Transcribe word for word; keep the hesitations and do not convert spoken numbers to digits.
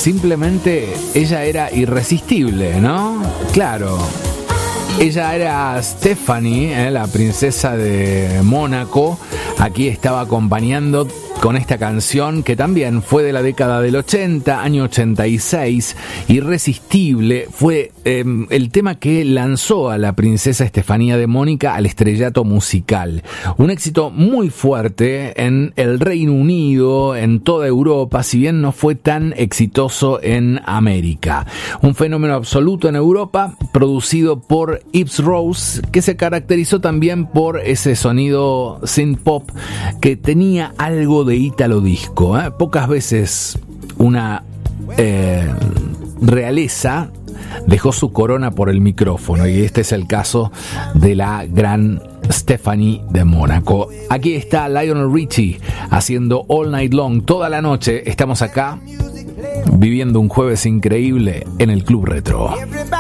simplemente ella era irresistible, ¿no? Claro. Ella era Stephanie, ¿eh? La princesa de Mónaco. Aquí estaba acompañando con esta canción que también fue de la década del ochenta, año ochenta y seis, Irresistible. Fue eh, el tema que lanzó a la princesa Estefanía de Mónaco al estrellato musical. Un éxito muy fuerte en el Reino Unido, en toda Europa, si bien no fue tan exitoso en América. Un fenómeno absoluto en Europa, producido por Yves Rose, que se caracterizó también por ese sonido synth pop que tenía algo de ítalo disco, ¿eh? Pocas veces una eh, realeza dejó su corona por el micrófono, y este es el caso de la gran Stephanie de Mónaco. Aquí está Lionel Richie haciendo All Night Long, toda la noche. Estamos acá viviendo un jueves increíble en el Club Retro.